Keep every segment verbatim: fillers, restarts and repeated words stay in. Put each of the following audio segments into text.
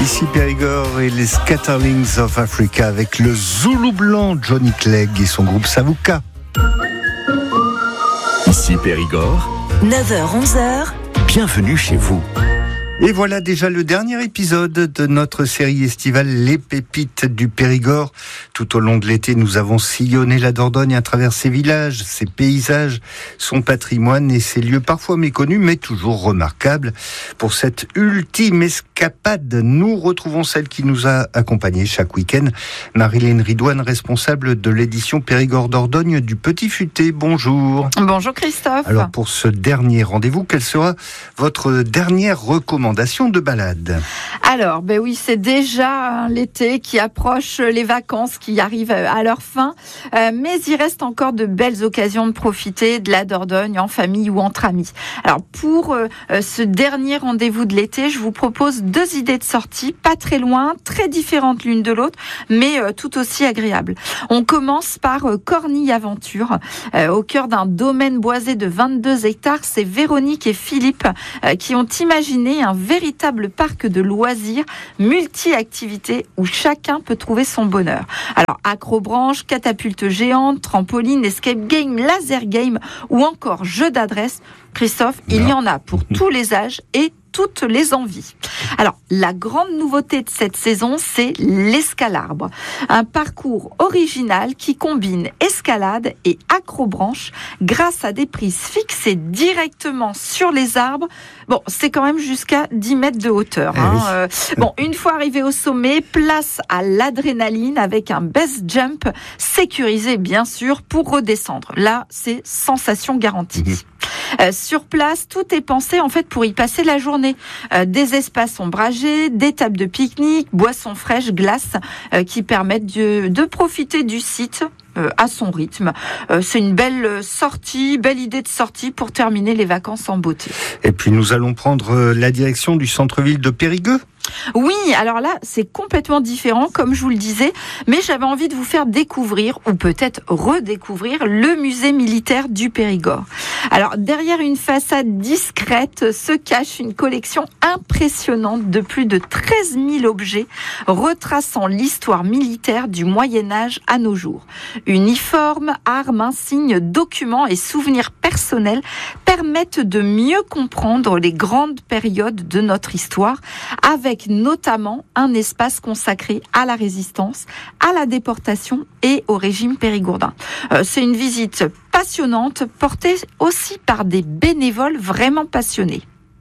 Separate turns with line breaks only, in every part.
Ici Périgord et les Scatterlings of Africa avec le Zoulou blanc Johnny Clegg et son groupe Savuka.
Ici Périgord,
neuf heures onze heures,
bienvenue chez vous.
Et voilà déjà le dernier épisode de notre série estivale Les Pépites du Périgord. Tout au long de l'été, nous avons sillonné la Dordogne à travers ses villages, ses paysages, son patrimoine et ses lieux parfois méconnus mais toujours remarquables. Pour cette ultime escapade, nous retrouvons celle qui nous a accompagnés chaque week-end, Marilyn Ridouane, responsable de l'édition Périgord Dordogne du Petit Futé. Bonjour.
Bonjour Christophe.
Alors pour ce dernier rendez-vous, quelle sera votre dernière recommandation de balade?
Alors, ben oui, c'est déjà hein, l'été qui approche, les vacances qui arrivent à leur fin, euh, mais il reste encore de belles occasions de profiter de la Dordogne en famille ou entre amis. Alors, pour euh, ce dernier rendez-vous de l'été, je vous propose deux idées de sortie, pas très loin, très différentes l'une de l'autre, mais euh, tout aussi agréables. On commence par euh, Cornille Aventure, euh, au cœur d'un domaine boisé de vingt-deux hectares. C'est Véronique et Philippe euh, qui ont imaginé un véritable parc de loisirs multi-activités où chacun peut trouver son bonheur. Alors, acrobranche, catapulte géante, trampoline, escape game, laser game ou encore jeu d'adresse. Christophe, non. Il y en a pour tous les âges et toutes les envies. Alors, la grande nouveauté de cette saison, c'est l'escalarbre. Un parcours original qui combine escalade et acrobranche grâce à des prises fixées directement sur les arbres. Bon, c'est quand même jusqu'à dix mètres de hauteur. Hein.
Oui.
Euh, bon, une fois arrivé au sommet, place à l'adrénaline avec un base jump sécurisé, bien sûr, pour redescendre. Là, c'est sensation garantie. Mmh. Euh, sur place, tout est pensé en fait pour y passer la journée. Euh, des espaces ombragés, des tables de pique-nique, boissons fraîches, glaces euh, qui permettent de, de profiter du site euh, à son rythme. Euh, c'est une belle sortie, belle idée de sortie pour terminer les vacances en beauté.
Et puis nous allons prendre la direction du centre-ville de Périgueux.
Oui, alors là, c'est complètement différent, comme je vous le disais, mais j'avais envie de vous faire découvrir, ou peut-être redécouvrir, le musée militaire du Périgord. Alors, derrière une façade discrète se cache une collection impressionnante de plus de treize mille objets retraçant l'histoire militaire du Moyen-Âge à nos jours. Uniformes, armes, insignes, documents et souvenirs personnels permettent de mieux comprendre les grandes périodes de notre histoire, avec notamment un espace consacré à la résistance, à la déportation et au régime périgourdin. Euh, c'est une visite passionnante, portée aussi par des bénévoles vraiment passionnés.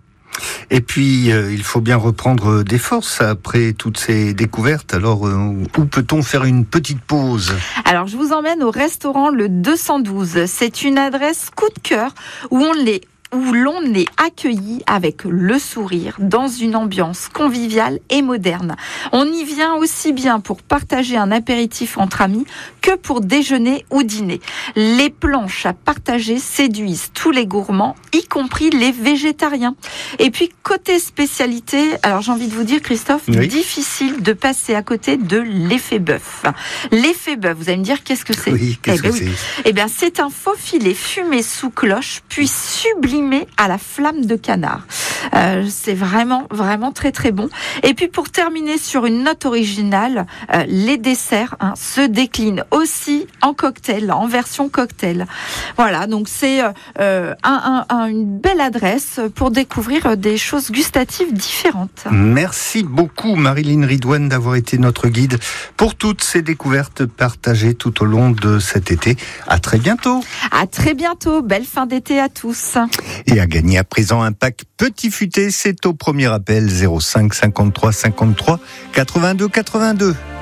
Et puis, euh, il faut bien reprendre des forces après toutes ces découvertes. Alors, euh, où peut-on faire une petite pause ?
Alors, je vous emmène au restaurant Le deux cent douze. C'est une adresse coup de cœur où on les où l'on est accueilli avec le sourire dans une ambiance conviviale et moderne. On y vient aussi bien pour partager un apéritif entre amis que pour déjeuner ou dîner. Les planches à partager séduisent tous les gourmands, y compris les végétariens. Et puis, côté spécialité, alors j'ai envie de vous dire, Christophe, oui. Difficile de passer à côté de l'effet bœuf. L'effet bœuf, vous allez me dire, qu'est-ce que c'est ?
Oui, qu'est-ce
eh ben
que
oui.
c'est ?
Eh bien, c'est un faux filet fumé sous cloche, puis sublimé à la flamme de canard. Euh, c'est vraiment, vraiment très, très bon. Et puis, pour terminer sur une note originale, euh, les desserts hein, se déclinent aussi en cocktail, en version cocktail. Voilà, donc c'est euh, un, un, un, une belle adresse pour découvrir des choses gustatives différentes.
Merci beaucoup, Marilyn Ridouane, d'avoir été notre guide pour toutes ces découvertes partagées tout au long de cet été. À très bientôt.
À très bientôt. Belle fin d'été à tous.
Et à gagner à présent un pack Petit Futé, c'est au premier appel zéro cinq cinquante-trois cinquante-trois quatre-vingt-deux quatre-vingt-deux.